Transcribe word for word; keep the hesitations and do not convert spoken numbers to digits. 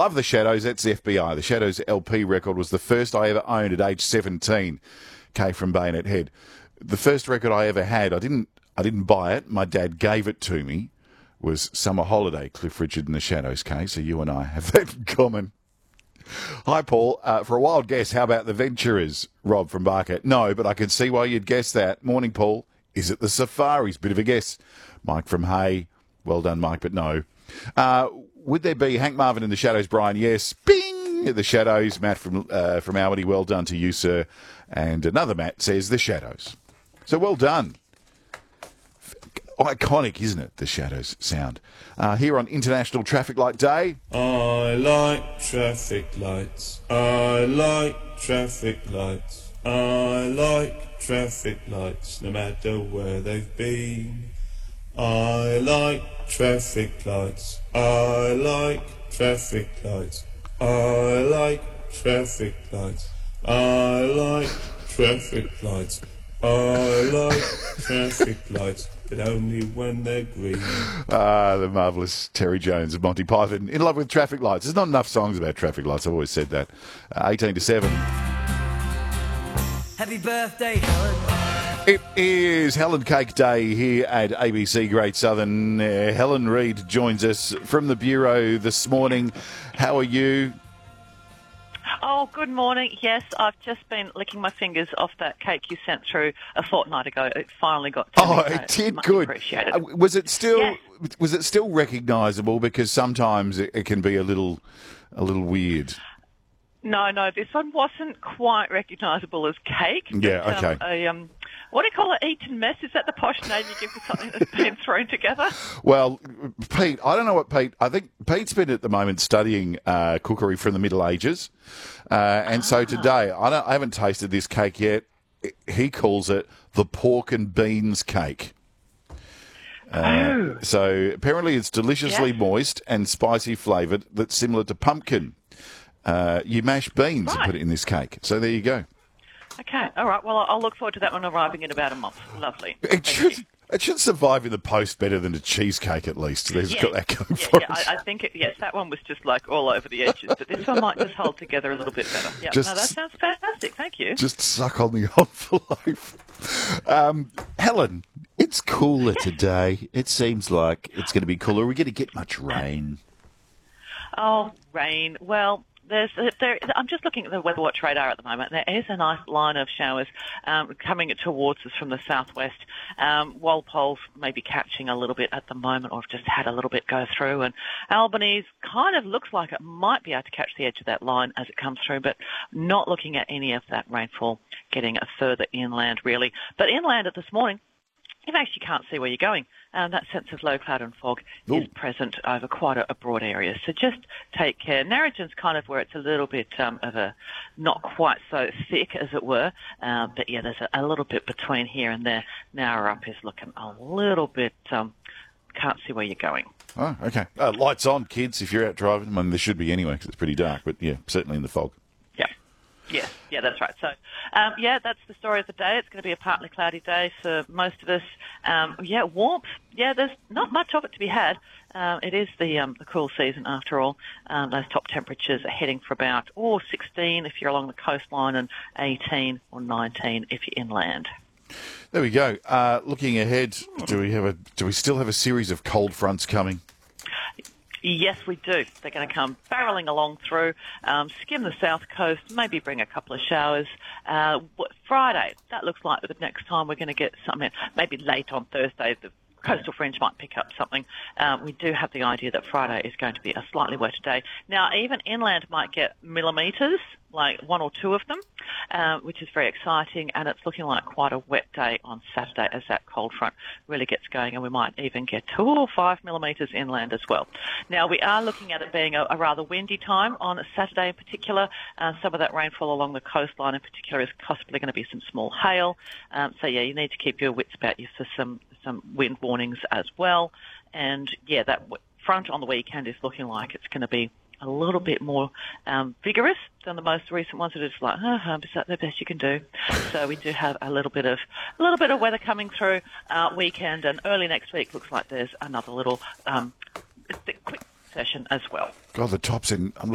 love the Shadows. That's the F B I. The Shadows L P record was the first I ever owned at age seventeen. K from Bayonet Head. The first record I ever had, I didn't, I didn't buy it. My dad gave it to me. Was Summer Holiday, Cliff Richard and the Shadows, K. So you and I have that in common. Hi, Paul. Uh, for a wild guess, how about the Venturers? Rob from Barker. No, but I can see why you'd guess that. Morning, Paul. Is it the Safaris? Bit of a guess. Mike from Hay. Well done, Mike, but no. Uh, would there be Hank Marvin and the Shadows, Brian? Yes. Bing! The Shadows. Matt from uh, from Albany. Well done to you, sir. And another Matt says the Shadows. So well done. Iconic, isn't it, the Shadows sound? Uh, here on International Traffic Light Day. I like traffic lights. I like traffic lights. I like traffic lights, no matter where they've been. I like traffic lights. I like traffic lights. I like traffic lights. I like traffic lights. I like traffic lights. But only when they're green. Ah, the marvellous Terry Jones of Monty Python. In love with traffic lights. There's not enough songs about traffic lights. I've always said that. Uh, eighteen to seven. Happy birthday, Helen. It is Helen Cake Day here at A B C Great Southern. Uh, Helen Reid joins us from the Bureau this morning. How are you? Oh, good morning. Yes, I've just been licking my fingers off that cake you sent through a fortnight ago. It finally got to Oh, me. it did. Much Good. appreciated. Uh, was it still? Yes. Was it still recognisable? Because sometimes it, it can be a little, a little weird. No, no, this one wasn't quite recognisable as cake. But, Yeah. Okay. Um, a, um, what do you call it? Eaten mess? Is that the posh name you give to something that's been thrown together? Well, Pete, I don't know what Pete. I think Pete's been at the moment studying uh, cookery from the Middle Ages, uh, and so today I don't. I haven't tasted this cake yet. He calls it the pork and beans cake. Uh, Oh. So apparently it's deliciously Yes. moist and spicy flavoured. That's similar to pumpkin. Uh, you mash beans and Right. put it in this cake. So there you go. Okay, all right. Well, I'll look forward to that one arriving in about a month. Lovely. It Thank should. you. It should survive in the post better than a cheesecake, at least. There's Yeah. got that going Yeah, for yeah, us. I, I think, it, yes, that one was just like all over the edges, but this one might just hold together a little bit better. Yeah, Just- no, that sounds fantastic. Thank you. Just suck on the envelope. Um, Helen, it's cooler today. It seems like it's going to be cooler. Are we going to get much rain? Oh, rain. Well, there's there. I'm just looking at the Weather Watch radar at the moment. There is a nice line of showers um, coming towards us from the southwest. Um, Walpole's maybe catching a little bit at the moment, or have just had a little bit go through. And Albany's kind of looks like it might be able to catch the edge of that line as it comes through, but not looking at any of that rainfall getting further inland, really. But inland at this morning, you actually can't see where you're going. Um, that sense of low cloud and fog Ooh. is present over quite a, a broad area. So just take care. Narrogion's kind of where it's a little bit um, of a not quite so thick, as it were. Uh, but, yeah, there's a, a little bit between here and there. Nowra is looking a little bit, um, can't see where you're going. Oh, okay. Uh, lights on, kids, if you're out driving. I mean, there should be anyway because it's pretty dark, but, yeah, certainly in the fog. Yeah. Yeah, yeah, that's right. So, um, yeah, that's the story of the day. It's going to be a partly cloudy day for most of us. Um, yeah, warmth. Yeah, there's not much of it to be had. Um, it is the um, the cool season after all. Um, those top temperatures are heading for about oh, sixteen if you're along the coastline and eighteen or nineteen if you're inland. There we go. Uh, looking ahead, do we have a? Do we still have a series of cold fronts coming? Yes, we do. They're going to come barrelling along through, um, skim the south coast, maybe bring a couple of showers. Uh, Friday, that looks like the next time we're going to get something, maybe late on Thursday, the coastal fringe might pick up something. Um, we do have the idea that Friday is going to be a slightly wetter day. Now, even inland might get millimetres, like one or two of them, uh, which is very exciting, and it's looking like quite a wet day on Saturday as that cold front really gets going, and we might even get two or five millimetres inland as well. Now, we are looking at it being a, a rather windy time on Saturday in particular. Uh, some of that rainfall along the coastline in particular is possibly going to be some small hail. Um, so, yeah, you need to keep your wits about you for some, some wind warnings as well. And, yeah, that w- front on the weekend is looking like it's going to be a little bit more um, vigorous than the most recent ones. That it's like, oh, is that the best you can do? So we do have a little bit of a little bit of weather coming through uh, weekend, and early next week looks like there's another little um, quick session as well. God, the top's in. I'm